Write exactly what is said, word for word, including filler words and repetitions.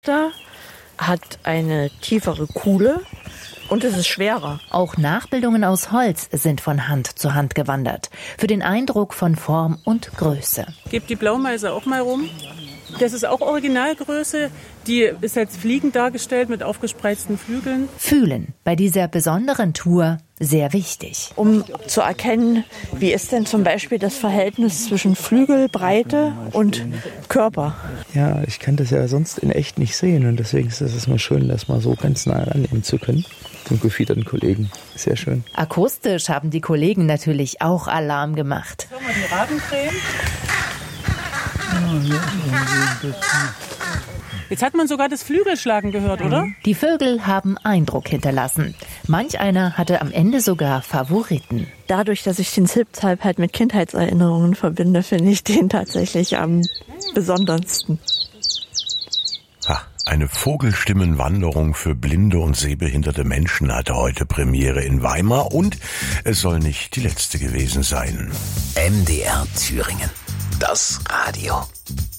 hat eine tiefere Kuhle und es ist schwerer. Auch Nachbildungen aus Holz sind von Hand zu Hand gewandert. Für den Eindruck von Form und Größe. Gebt die Blaumeise auch mal rum. Das ist auch Originalgröße. Die ist als fliegend dargestellt mit aufgespreizten Flügeln. Fühlen bei dieser besonderen Tour sehr wichtig. Um zu erkennen, wie ist denn zum Beispiel das Verhältnis zwischen Flügelbreite und Körper. Ja, ich kann das ja sonst in echt nicht sehen und deswegen ist es mal schön, das mal so ganz nah annehmen zu können. Zum gefiederten Kollegen. Sehr schön. Akustisch haben die Kollegen natürlich auch Alarm gemacht. Schau mal die Rabencreme. Jetzt hat man sogar das Flügelschlagen gehört, oder? Die Vögel haben Eindruck hinterlassen. Manch einer hatte am Ende sogar Favoriten. Dadurch, dass ich den Zilpzalp halt mit Kindheitserinnerungen verbinde, finde ich den tatsächlich am besondersten. Ha, eine Vogelstimmenwanderung für blinde und sehbehinderte Menschen hatte heute Premiere in Weimar und es soll nicht die letzte gewesen sein. M D R Thüringen. Das Radio.